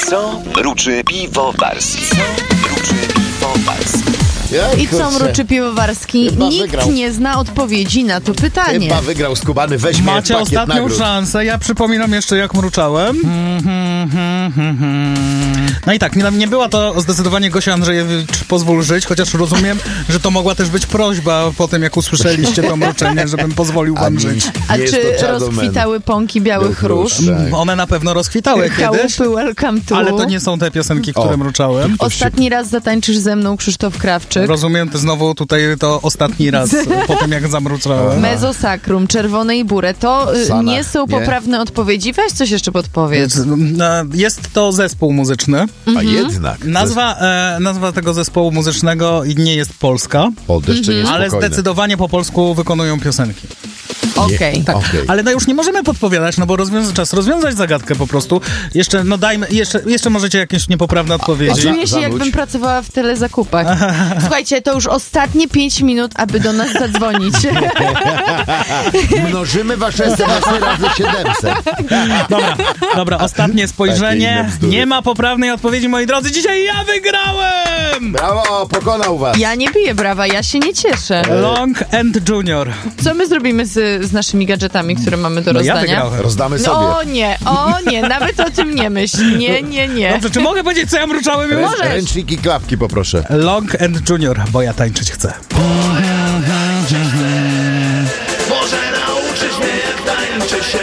Co mruczy piwowarski? I co mruczy piwowarski? Chyba Nikt wygrał. nie zna odpowiedzi na to pytanie. Chyba wygrał skubany, weźmie Macie pakiet ostatnią nagród. szansę. Ja przypominam jeszcze, jak mruczałem. No i tak, nie była to zdecydowanie Gosia Andrzejewicz Pozwól żyć, chociaż rozumiem, że to mogła też być prośba po tym, jak usłyszeliście to mruczenie, żebym pozwolił wam żyć. A Nie jest czy to Shadow Man. rozkwitały pąki białych róż? Tak. One na pewno rozkwitały kiedyś, Chałupy welcome to. ale to nie są te piosenki, które mruczałem. Ostatni raz zatańczysz ze mną, Krzysztof Krawczyk. Rozumiem, to znowu tutaj to ostatni raz po tym, jak zamruczałem. Mezosakrum, czerwone i burę. To Sana, nie są nie? poprawne odpowiedzi. Weź coś jeszcze podpowiedz. Jest to zespół muzyczny. A jednak. Nazwa tego zespołu muzycznego nie jest polska, O, deszcze niespokojne. ale zdecydowanie po polsku wykonują piosenki. Okej. Tak. Okej. Ale no już nie możemy podpowiadać, no bo czas rozwiązać zagadkę po prostu. Jeszcze, no dajmy, jeszcze możecie jakieś niepoprawne odpowiedzi. Czuję się, Zanudź. jakbym pracowała w telezakupach. Słuchajcie, to już ostatnie 5 minut, aby do nas zadzwonić. Mnożymy wasze SMS-y razy 700. Dobra, ostatnie Takie spojrzenie. inne bzdury. Nie ma poprawnej odpowiedzi, moi drodzy. Dzisiaj ja wygrałem! Brawo, pokonał was. Ja nie biję brawa, ja się nie cieszę. Long and Junior. Co my zrobimy z naszymi gadżetami, które mamy do No ja rozdania? wygrałem. Rozdamy sobie. O nie, nawet o tym nie myśl. Nie. Dobrze, czy mogę powiedzieć, co ja mruczałem już? Możesz. Ręczniki, klapki poproszę. Long and Junior, bo ja tańczyć chcę. Może nauczyć mnie, tańczy się.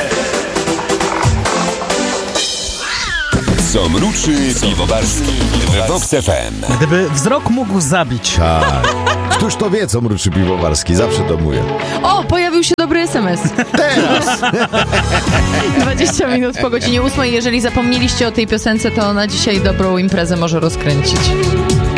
Co mruczy piwowarski w Vox FM. Gdyby wzrok mógł zabić, Tak. Któż to wie, co mruczy piwowarski? Zawsze to mówię. O, pojawił się dobry SMS. Teraz! 20 minut po godzinie 8. Jeżeli zapomnieliście o tej piosence, to ona dzisiaj dobrą imprezę może rozkręcić.